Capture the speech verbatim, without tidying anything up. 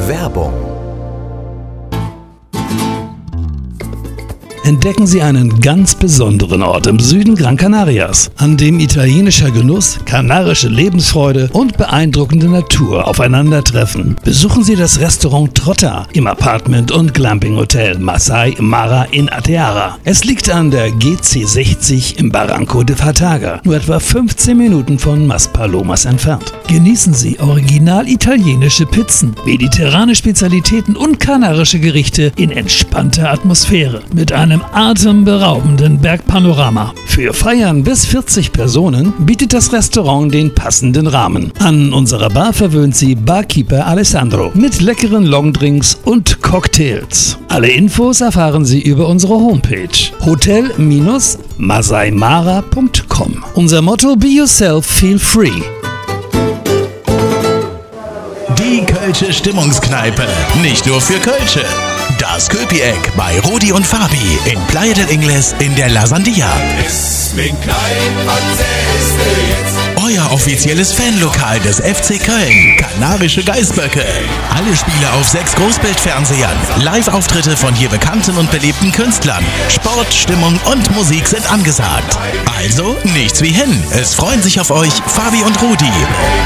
Werbung. Entdecken Sie einen ganz besonderen Ort im Süden Gran Canarias, an dem italienischer Genuss, kanarische Lebensfreude und beeindruckende Natur aufeinandertreffen. Besuchen Sie das Restaurant Trotta im Apartment- und Glamping-Hotel Masai Mara in Ateara. Es liegt an der G C sechzig im Barranco de Fataga, nur etwa fünfzehn Minuten von Maspalomas entfernt. Genießen Sie original italienische Pizzen, mediterrane Spezialitäten und kanarische Gerichte in entspannter Atmosphäre mit einem atemberaubenden Bergpanorama. Für Feiern bis vierzig Personen bietet das Restaurant den passenden Rahmen. An unserer Bar verwöhnt Sie Barkeeper Alessandro mit leckeren Longdrinks und Cocktails. Alle Infos erfahren Sie über unsere Homepage hotel Bindestrich masaimara punkt com. Unser Motto: Be yourself, feel free. Die Kölsche Stimmungskneipe, nicht nur für Kölsche. Das Köpi-Eck bei Rudi und Fabi in Playa del Ingles in der La Sandia. Euer offizielles Fanlokal des F C Köln, Kanarische Geißböcke. Alle Spiele auf sechs Großbildfernsehern, Live-Auftritte von hier bekannten und beliebten Künstlern. Sport, Stimmung und Musik sind angesagt. Also nichts wie hin, es freuen sich auf euch Fabi und Rudi.